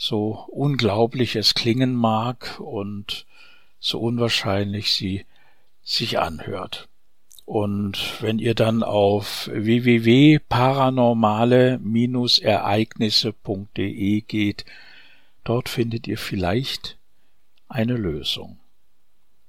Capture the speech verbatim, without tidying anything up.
so unglaublich es klingen mag und so unwahrscheinlich sie sich anhört. Und wenn ihr dann auf w w w punkt paranormale Ereignisse punkt de geht, dort findet ihr vielleicht eine Lösung.